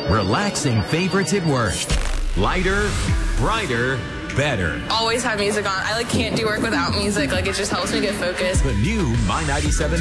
Relaxing favorites at work. Lighter, brighter, better. Always have music on. I can't do work without music. It just helps me get focused. The new My 97